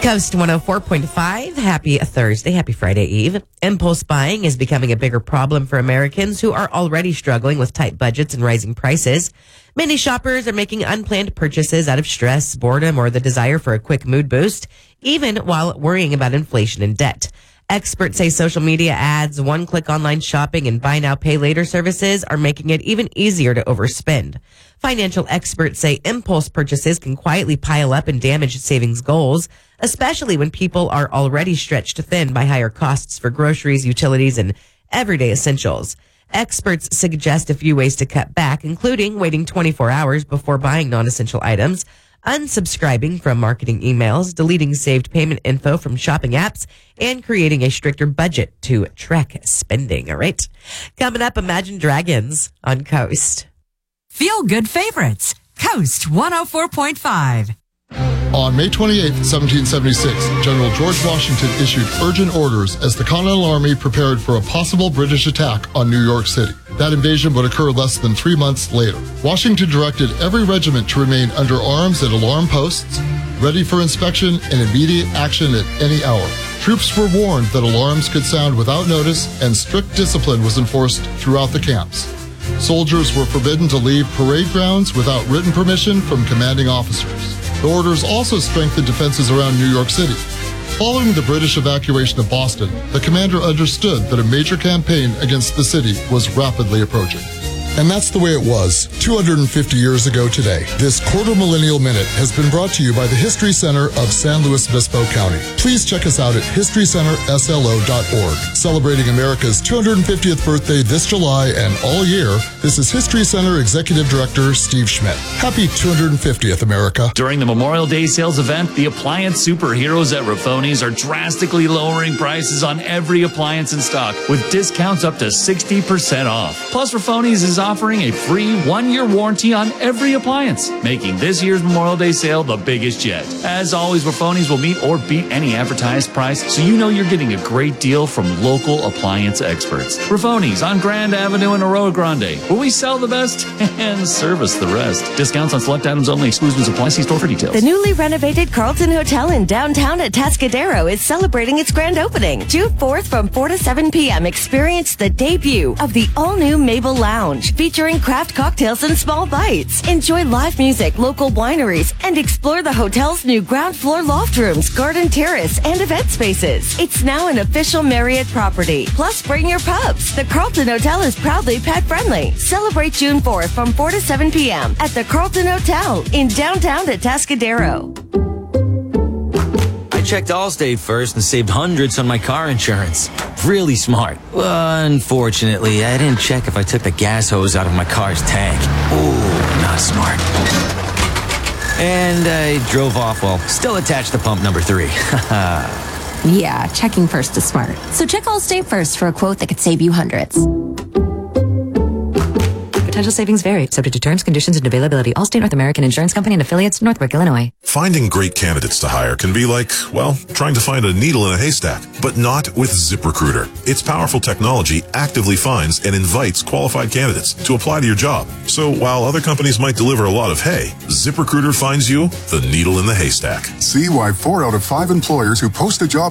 Coast 104.5. Happy Thursday. Happy Friday Eve. Impulse buying is becoming a bigger problem for Americans who are already struggling with tight budgets and rising prices. Many shoppers are making unplanned purchases out of stress, boredom, or the desire for a quick mood boost, even while worrying about inflation and debt. Experts say social media ads, one-click online shopping, and buy now, pay later services are making it even easier to overspend. Financial experts say impulse purchases can quietly pile up and damage savings goals, especially when people are already stretched thin by higher costs for groceries, utilities, and everyday essentials. Experts suggest a few ways to cut back, including waiting 24 hours before buying non-essential items, unsubscribing from marketing emails, deleting saved payment info from shopping apps, and creating a stricter budget to track spending. All right. Coming up, Imagine Dragons on Coast. Feel good favorites. Coast 104.5. On May 28, 1776, General George Washington issued urgent orders as the Continental Army prepared for a possible British attack on New York City. That invasion would occur less than 3 months later. Washington directed every regiment to remain under arms at alarm posts, ready for inspection and immediate action at any hour. Troops were warned that alarms could sound without notice, and strict discipline was enforced throughout the camps. Soldiers were forbidden to leave parade grounds without written permission from commanding officers. The orders also strengthened defenses around New York City. Following the British evacuation of Boston, the commander understood that a major campaign against the city was rapidly approaching. And that's the way it was 250 years ago today. This Quarter Millennial Minute has been brought to you by the History Center of San Luis Obispo County. Please check us out at historycenterslo.org. Celebrating America's 250th birthday this July and all year, this is History Center Executive Director Steve Schmidt. Happy 250th, America. During the Memorial Day sales event, the appliance superheroes at Raffoni's are drastically lowering prices on every appliance in stock with discounts up to 60% off. Plus, Raffoni's is offering a free 1-year warranty on every appliance, making this year's Memorial Day sale the biggest yet. As always, Raffoni's will meet or beat any advertised price, so you know you're getting a great deal from local appliance experts. Raffoni's on Grand Avenue in Arroyo Grande, where we sell the best and service the rest. Discounts on select items only. Exclusions apply. See store for details. The newly renovated Carlton Hotel in downtown Atascadero is celebrating its grand opening. June 4th from 4 to 7 p.m. Experience the debut of the all-new Mabel Lounge, featuring craft cocktails and small bites. Enjoy live music, local wineries, and explore the hotel's new ground floor loft rooms, garden terrace, and event spaces. It's now an official Marriott property. Plus, bring your pups. The Carlton Hotel is proudly pet-friendly. Celebrate June 4th from 4 to 7 p.m. at the Carlton Hotel in downtown Atascadero. I checked Allstate first and saved hundreds on my car insurance. Really smart. Unfortunately, I didn't check if I took the gas hose out of my car's tank. Ooh, not smart. And I drove off while still attached to pump number 3. Yeah, checking first is smart. So check Allstate first for a quote that could save you hundreds. Potential savings vary, subject to terms, conditions, and availability. Allstate North American Insurance Company and affiliates, Northbrook, Illinois. Finding great candidates to hire can be like, well, trying to find a needle in a haystack, but not with ZipRecruiter. Its powerful technology actively finds and invites qualified candidates to apply to your job. So while other companies might deliver a lot of hay, ZipRecruiter finds you the needle in the haystack. See why 4 out of 5 employers who post a job